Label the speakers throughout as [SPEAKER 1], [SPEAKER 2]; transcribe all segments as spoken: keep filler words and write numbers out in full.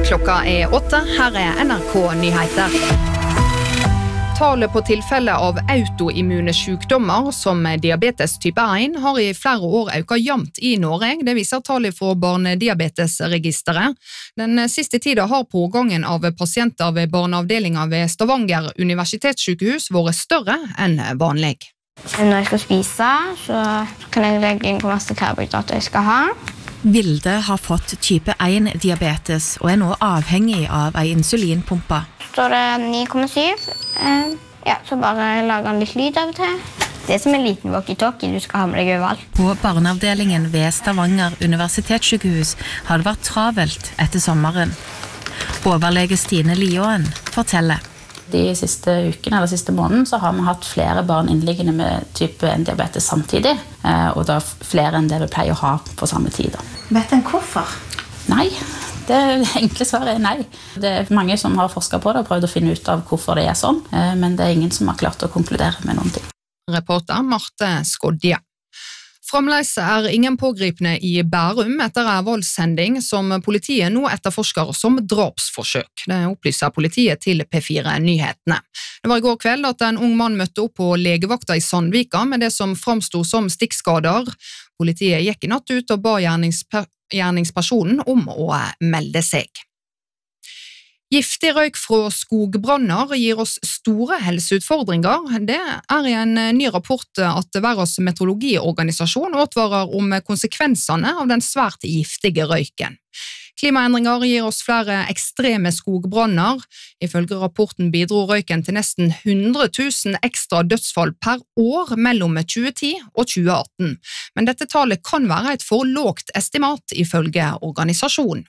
[SPEAKER 1] Klokka er åtte, her er N R K-nyheter. Tallet på tilfeller av autoimmune sykdommer som diabetes type en har i flere år økt jevnt i Norge. Det viser tallet fra barnediabetesregisteret. Den siste tiden har pågangen av pasienter ved barneavdelingen ved Stavanger universitetssykehus vært større enn vanlig.
[SPEAKER 2] Når jeg skal spise, så kan jeg legge inn hvor masse karbohydrater jeg skal ha.
[SPEAKER 3] Vilde har fått type en diabetes og er nå avhengig av en insulinpumpe.
[SPEAKER 2] Står det ni komma syv. Eh, ja, så bare lager han litt lyd av og til. Det er som en liten walkie-talkie du skal ha med deg overalt.
[SPEAKER 3] På barneavdelingen ved Stavanger universitetssykehus har det vært travelt etter sommeren. Overlege Stine Liåen forteller.
[SPEAKER 4] De siste ukene eller siste måneden så har vi hatt flere barn innliggende med type en diabetes samtidig, og da flere enn det vi pleier å ha på samme tid.
[SPEAKER 3] Vet en hvorfor?
[SPEAKER 4] Nei, det enkle svaret er nei. Det er mange som har forsket på det og prøvd å finne ut av hvorfor det er sånn, men det er ingen som har klart å konkludere med noen ting.
[SPEAKER 1] Reporter Marte Skodje. Fremdeles er ingen pågripne i Bærum etter en voldssending som politiet nå etterforsker som drapsforsøk. Det opplyser politiet til P fire Nyhetene. Det var i går kveld at en ung mann møtte opp på legevakta i Sandvika med det som framstod som stikkskader. Politiet gikk i natt ut og ba gjerningsper- gjerningspersonen om å melde seg. Giftig røyk fra skogbranner gir oss store helseutfordringer. Det er i en ny rapport at Verdens meteorologiorganisasjon advarer om konsekvensene av den svært giftige røyken. Klimaendringer gir oss flere ekstreme skogbranner. Ifølge rapporten bidro røyken til nesten hundre tusen ekstra dødsfall per år mellom tjue ti og tjue atten. Men dette tallet kan være et for lågt estimat ifølge organisasjonen.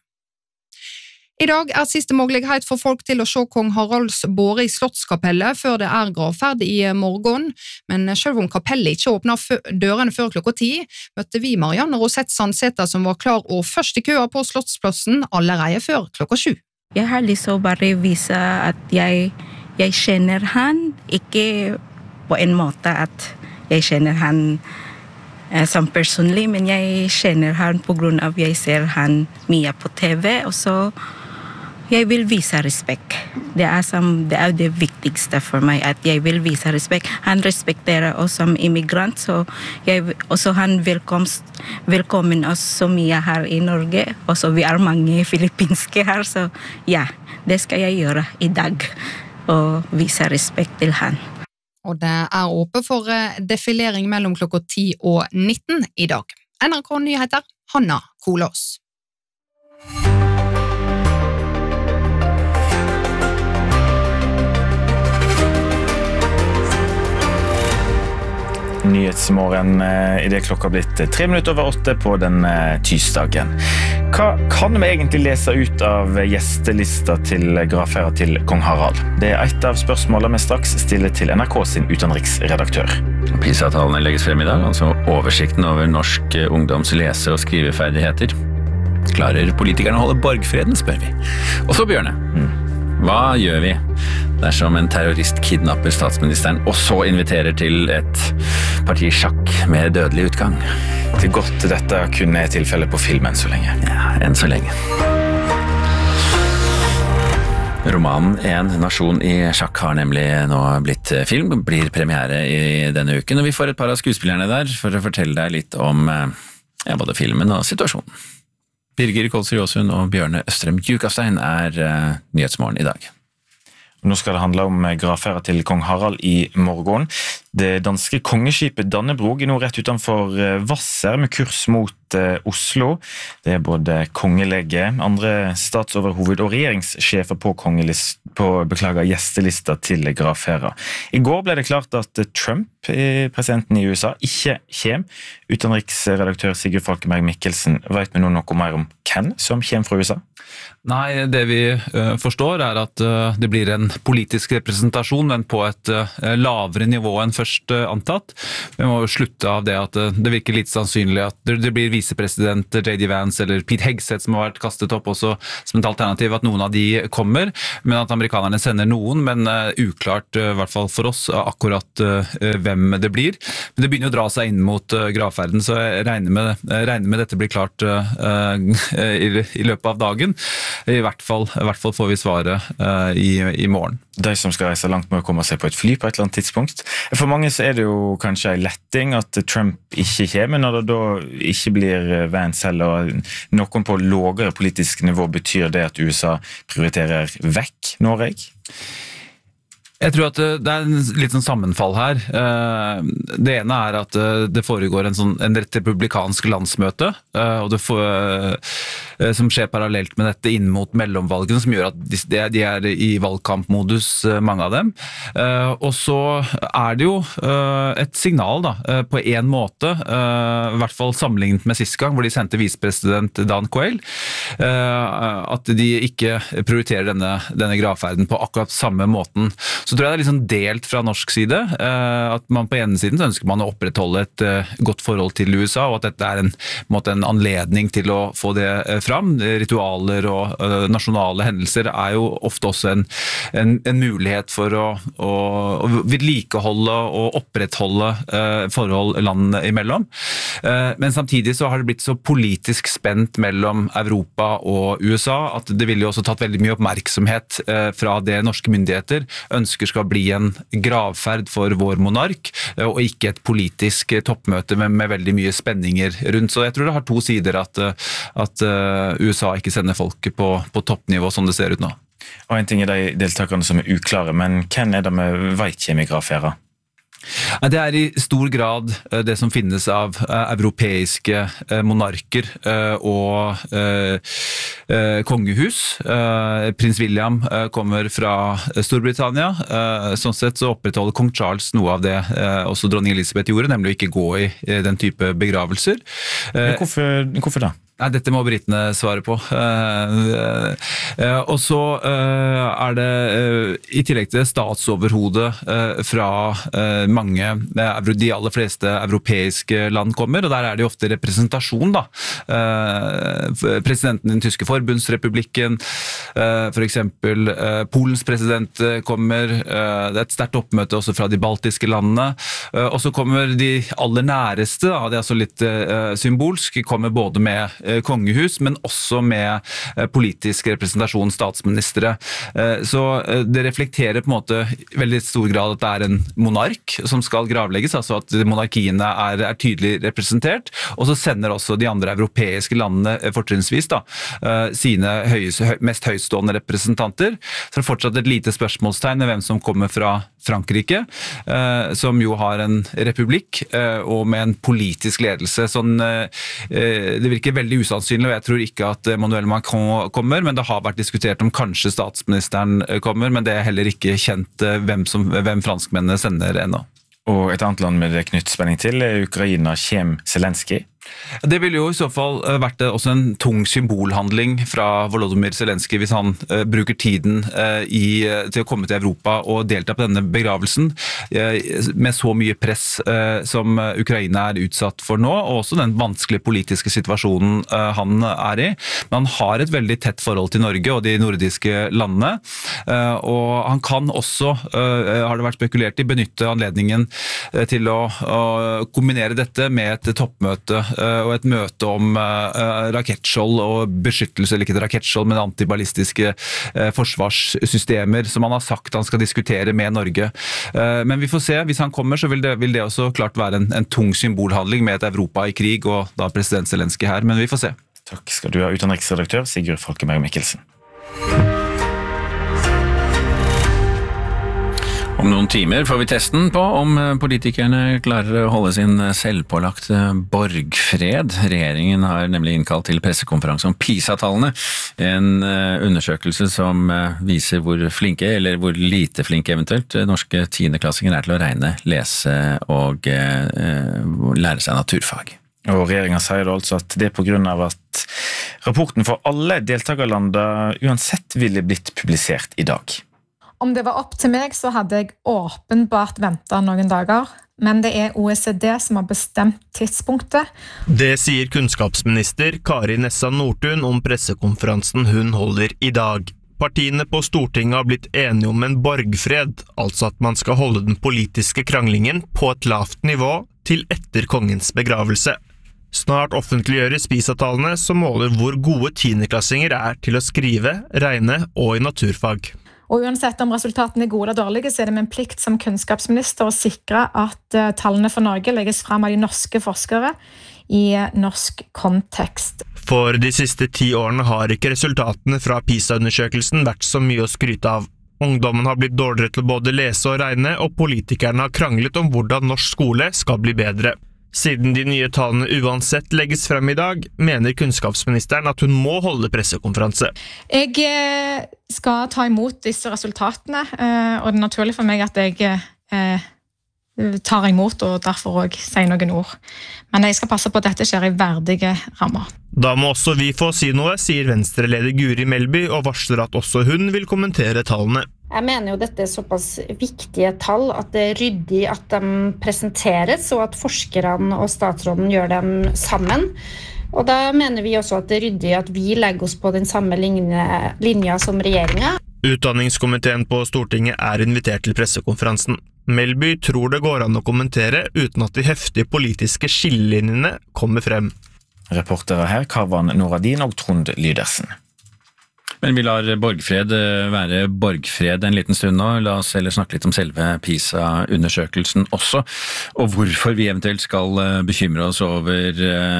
[SPEAKER 1] I dag er siste mulighet for folk til å se kong Haralds båre i Slottskapellet før det er gravferd i morgen, men selv om kapellet ikke åpner dørene før klokka ti, møtte vi Marianne Rosett Sandseta som var klar og først i køa på Slottsplassen allerede før klokka sju.
[SPEAKER 5] Jeg har lyst til å bare vise at jeg, jeg kjenner han, ikke på en måte at jeg kjenner han eh, som personlig, men jeg kjenner han på grunn av jeg ser han mye på T V, og så jeg vil vise respekt. Det er, som, det er det viktigste for meg, at jeg vil vise respekt. Han respekterer oss som immigrant, så jeg, også han velkomst, velkommen oss så mye her i Norge. Og så vi er mange filippinske her, så ja, det skal jeg gjøre i dag, og vise respekt til han.
[SPEAKER 1] Og det er åpent for defilering mellom klokka ti og nitten i dag. N R K Nyheter, Hanna Kolås.
[SPEAKER 6] Nyhetsmorgen i det klokka blitt tre minutter over åtte på den tirsdagen. Hva kan vi egentlig lese ut av gjestelista til gravferda til kong Harald? Det er et av spørsmålene vi straks stiller til N R K sin utenriksredaktør.
[SPEAKER 7] PISA-tallene legges frem i dag, altså oversikten over norsk ungdoms lese- og skriveferdigheter. Klarer politikerne å holde borgfreden, spør vi. Og så Bjørne. Mm. Hva gjør vi dersom en terrorist kidnapper statsministeren og så inviterer til et parti sjakk med dødelig utgang?
[SPEAKER 6] Det er godt dette kunne er tilfellet på film enn så lenge.
[SPEAKER 7] Ja, enn så lenge. Romanen En nasjon i sjakk har nemlig nå blitt film, blir premiere i denne uken, og vi får et par av skuespillerne der for å fortelle deg litt om ja, både filmen og situasjonen. Birger Kolsrud Jåsund og Bjørne Østrem Djukastein er uh, Nyhetsmorgen i dag.
[SPEAKER 6] Nå skal det handle om gravferda til kong Harald i morgen. Det danske kongeskipet Dannebrog er nå rett utenfor Hvasser med kurs mot Oslo. Det er både kongelege, andre statsoverhoved og regjeringssjefer på, på beklager, gjestelista til gravferda. I går ble det klart at Trump, presidenten i U S A, ikke kommer. Utenriksredaktør Sigurd Falkenberg Mikkelsen, vet vi nå noe mer om hvem som kommer fra U S A?
[SPEAKER 8] Nei, det vi uh, forstår er at uh, det blir en politisk representasjon, men på et uh, lavere nivå enn først uh, antatt. Vi må slutte av det at uh, det virker litt sannsynlig at det, det blir visepresident J D Vance eller Pete Hegseth som har vært kastet opp også som et alternativ, at noen av de kommer, men at amerikanerne sender noen, men uh, uklart, uh, i hvert fall for oss, uh, akkurat uh, hvem det blir. Men det begynner å dra seg inn mot uh, gravferden, så jeg regner med, jeg regner med dette blir klart uh, i, i løpet av dagen. I hvert fall, i hvert fall får vi svaret uh, i, i morgen.
[SPEAKER 6] De som skal reise langt må komme seg på et fly på et eller annet tidspunkt. For mange så er det jo kanskje en letting at Trump ikke kommer, når det da ikke blir Vance eller noen på lavere politisk nivå, betyr det at U S A prioriterer vekk Norge?
[SPEAKER 8] Jeg tror at det er en litt sånn sammenfall her. Det ene er at det foregår en, sånn, en republikansk landsmøte, og det får, som skjer parallelt med dette inn mot mellomvalgene, som gjør at de, de er i valgkampmodus, mange av dem. Og så er det jo et signal da, på en måte, i hvert fall sammenlignet med sist gang, hvor de sendte visepresident Dan Quayle, at de ikke prioriterer denne, denne gravferden på akkurat samme måten. Så tror jeg det er liksom delt fra norsk side, at man på ene siden så ønsker man å opprettholde et godt forhold til U S A, og at dette er en, måte, en anledning til å få det fram. Ritualer og nasjonale hendelser er jo ofte også en, en, en mulighet for å, å, å vedlikeholde og opprettholde forhold land imellom. Men samtidig så har det blitt så politisk spent mellom Europa og U S A, at det ville jo også tatt veldig mye oppmerksomhet fra det norske myndigheter ønsker skal bli en gravferd for vår monark, og ikke et politisk toppmøte med, med veldig mye spenninger rundt. Så jeg tror det har to sider at, at U S A ikke sender folk på, på toppnivå som det ser ut nå.
[SPEAKER 6] Og en ting er de deltakerne som er uklare, men hvem er det med vet kommer i gravferda?
[SPEAKER 8] Det er i stor grad det som finnes av europeiske monarker og kongehus. Prins William kommer fra Storbritannia. Sånn sett så opprettholder kong Charles noe av det også dronning Elizabeth gjorde, nemlig å ikke gå i den type begravelser.
[SPEAKER 6] Men hvorfor, hvorfor da?
[SPEAKER 8] Nei, dette må britene svare på. Uh, uh, og så uh, er det uh, i tillegg til statsoverhodet uh, fra uh, mange, uh, de aller fleste europeiske land kommer, og der er det ofte representasjon da. Uh, presidenten i den tyske forbundsrepublikken, uh, for eksempel uh, Polens president kommer, uh, det er et sterkt oppmøte også fra de baltiske landene, uh, og så kommer de aller næreste, da, det er altså litt uh, symbolsk, kommer både med kongehus, men også med politisk representasjon, statsministre. Så det reflekterer på en måte veldig stor grad at det er en monark som skal gravlegges, altså at monarkiene er, er tydelig representert, og så sender også de andre europeiske landene fortrinnsvis da, sine høyes, mest høystående representanter. Så det er fortsatt et lite spørsmålstegn med hvem som kommer fra Frankrike, som jo har en republikk, og med en politisk ledelse. Sånn, det virker veldig usannsynlig, og jeg tror ikke at Emmanuel Macron kommer, men det har vært diskutert om kanskje statsministeren kommer, men det er heller ikke kjent hvem, som, hvem franskmennene sender ennå.
[SPEAKER 6] Og et annet land med det knytt spenning til er Ukraina. Kjem Zelensky?
[SPEAKER 8] Det ville jo i så fall vært også en tung symbolhandling fra Volodymyr Zelensky hvis han uh, bruker tiden uh, i, til å komme til Europa og delta på denne begravelsen uh, med så mye press uh, som Ukraina er utsatt for nå, og også den vanskelige politiske situasjonen uh, han er i. Men han har et veldig tett forhold til Norge og de nordiske landene, uh, og han kan også, uh, har det vært spekulert i, benytte anledningen uh, til å uh, kombinere dette med et toppmøte og et møte om uh, rakettskjold og beskyttelse, eller ikke et rakettskjold, men antiballistiske uh, forsvarssystemer, som han har sagt han skal diskutere med Norge. Uh, men vi får se, hvis han kommer, så vil det, vil det også klart være en, en tung symbolhandling med et Europa i krig, og da president Zelensky her, men vi får se.
[SPEAKER 6] Takk skal du ha, utenriksredaktør Sigurd Falkenberg Mikkelsen.
[SPEAKER 7] Om noen timer får vi testen på om politikerne klarer å holde sin selvpålagte borgfred. Regjeringen har nemlig innkalt til pressekonferanse om PISA-tallene, en undersøkelse som viser hvor flinke, eller hvor lite flinke eventuelt, norske tiendeklassinger er til å regne, lese og lære seg naturfag.
[SPEAKER 6] Og regjeringen sier da altså at det er på grunn av at rapporten for alle deltakerlandene uansett ville blitt publisert i dag.
[SPEAKER 9] om det var opp til meg, så hadde jeg åpenbart ventet noen dager. Men det er O E C D som har bestemt tidspunktet.
[SPEAKER 10] Det sier kunnskapsminister Kari Nessa Nordtun om pressekonferansen hun holder i dag. Partiene på Stortinget har blitt enige om en borgfred, altså at man skal holde den politiske kranglingen på et lavt nivå til etter kongens begravelse. Snart offentliggjøres PISA-tallene som måler hvor gode tiendeklassinger er til å skrive, regne og i naturfag.
[SPEAKER 9] Og uansett om resultatene er gode eller dårlige, så er det min plikt som kunnskapsminister å sikre at uh, tallene for Norge legges frem av de norske forskere i uh, norsk kontekst.
[SPEAKER 10] For de siste ti årene har ikke resultatene fra PISA-undersøkelsen vært så mye å skryte av. Ungdommen har blitt dårligere til både lese og regne, og politikerne har kranglet om hvordan norsk skole skal bli bedre. Siden de nye tallene uansett legges frem i dag, mener kunnskapsministeren at hun må holde pressekonferanse.
[SPEAKER 9] Jeg skal ta imot disse resultatene, og det er naturlig for meg at jeg tar imot og derfor også sier noen ord. Men jeg skal passe på at dette skjer i verdige rammer.
[SPEAKER 10] Da må også vi få si noe, sier Venstre-leder Guri Melby, og varsler at også hun vil kommentere tallene.
[SPEAKER 11] Jeg mener jo dette er såpass viktige tall at det er ryddig at de presenteres, og at forskerne og statsråden gjør dem sammen. Og da mener vi også at det er ryddig at vi legger oss på den samme linje, linja som regjeringen.
[SPEAKER 10] Utdanningskomiteen på Stortinget er invitert til pressekonferansen. Melby tror det går an å kommentere uten at de heftige politiske skillelinjene kommer frem.
[SPEAKER 6] Reportere her, Karvan Noradin og Trond Lydersen.
[SPEAKER 7] Men vi lar borgfred være borgfred en liten stund nå. La oss heller snakke litt om selve PISA-undersøkelsen også, og hvorfor vi eventuelt skal bekymre oss over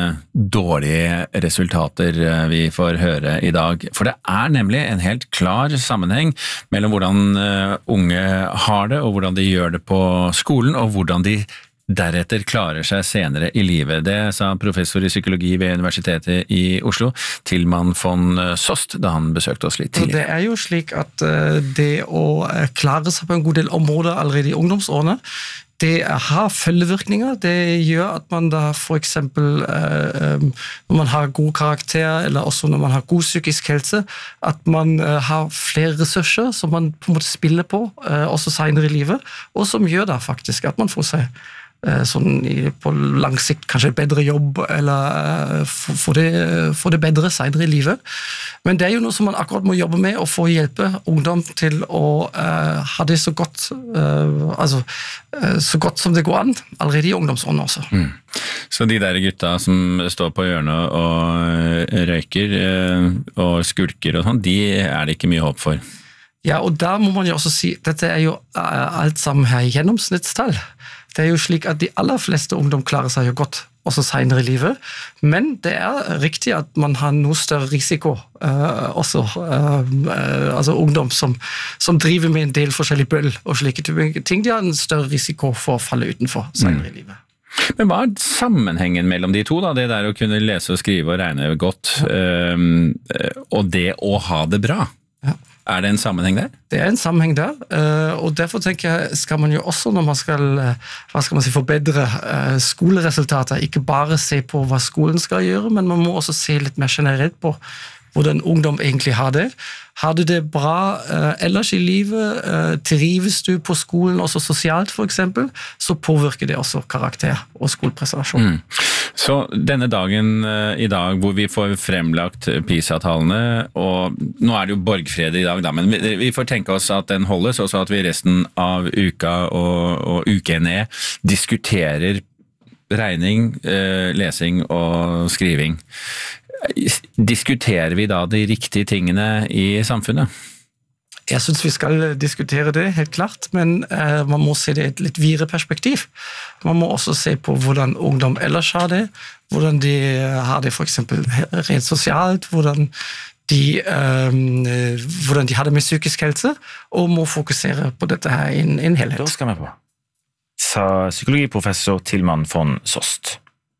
[SPEAKER 7] dårlige resultater vi får høre i dag. For det er nemlig en helt klar sammenheng mellom hvordan unge har det, og hvordan de gjør det på skolen, og hvordan de deretter klarer seg senere i livet. Det sa professor i psykologi ved Universitetet i Oslo, Tilman von Sost, da han besøkte oss litt tidligere.
[SPEAKER 12] Det er jo slik at det å klare seg på en god del områder allerede i ungdomsårene, det har følgevirkninger. Det gjør at man da for eksempel, når man har god karakter, eller også når man har god psykisk helse, at man har flere ressurser som man på en måte spiller på, også senere i livet, og som gjør da faktisk at man får seg sånn på lang sikt kanskje et bedre jobb, eller få det, få det bedre senere i livet. Men det er jo noe som man akkurat må jobbe med, og få hjelpe ungdom til å uh, ha det så godt, uh, altså, uh, så godt som det går an, allerede i ungdomsårene også.
[SPEAKER 7] Mm. Så de der gutta som står på hjørnet og røyker uh, og skulker og sånn, de er det ikke mye håp for?
[SPEAKER 12] Ja, og der må man jo også si, dette er jo uh, alt sammen her i gjennomsnittstall. Det er jo slik at de aller fleste ungdom klarer seg jo godt, også senere i livet, men det er riktig at man har noe større risiko, uh, også uh, uh, altså ungdom som, som driver med en del forskjellige bøll og slike ting, de har en større risiko for å falle utenfor senere i livet.
[SPEAKER 7] Men hva er sammenhengen mellom de to, da? Det der å kunne lese og skrive og regne godt, ja. um, og det å ha det bra? Ja. Er det en sammenheng der?
[SPEAKER 12] Det er en sammenheng der, og derfor tenker jeg, skal man jo også når man skal, hva skal man si, forbedre skoleresultater, ikke bare se på hva skolen skal gjøre, men man må også se litt mer generelt på hvordan ungdom egentlig har det. Har du det bra eh, ellers i livet? Eh, trives du på skolen også sosialt for eksempel? Så påvirker det også karakter og skoleprestasjon.
[SPEAKER 7] Mm. Så denne dagen eh, i dag hvor vi får fremlagt PISA-tallene, og nå er det jo borgfred i dag da, men vi, vi får tenke oss at den holdes, og så at vi resten av uka og, og ukene diskuterer regning, eh, lesing og skriving. Diskuterer vi da de riktige tingene i samfunnet?
[SPEAKER 12] Jeg synes vi skal diskutere det, helt klart, men eh, man må se det i et litt videre perspektiv. Man må også se på hvordan ungdom ellers har det, hvordan de har det for eksempel rent sosialt, hvordan de, eh, hvordan de har det med psykisk helse, og må fokusere på dette her i en, en helhet.
[SPEAKER 6] Da skal vi på, sa psykologiprofessor Tilman von Sost.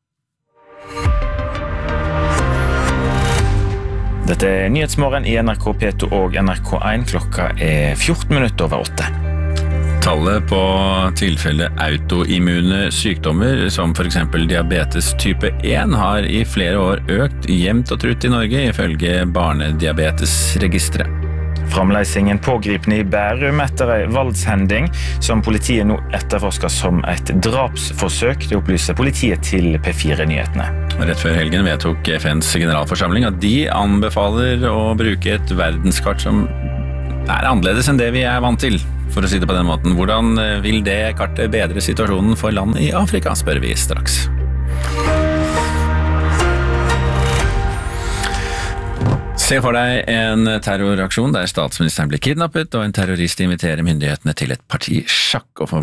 [SPEAKER 6] Dette er Nyhetsmorgen i N R K P to og N R K én. Klokka er fjorten minutter over åtte.
[SPEAKER 7] Tallet på tilfelle autoimmune sykdommer, som for eksempel diabetes type én, har i flere år økt jevnt og trutt i Norge, ifølge Barnediabetesregisteret.
[SPEAKER 6] Fremdeles ingen pågripende i Bærum etter en voldshending som politiet nå etterforsker som et drapsforsøk, det opplyser politiet til P fire Nyhetene.
[SPEAKER 7] Rett før helgen vedtok F N's generalforsamling at de anbefaler å bruke et verdenskart som er annerledes enn det vi er vant til. For å si det på den måten, hvordan vil det kartet bedre situasjonen for land i Afrika, spør vi straks. Se for deg en terroraksjon der statsministeren blir kidnappet, og en terrorist inviterer myndighetene til et parti sjakk, og for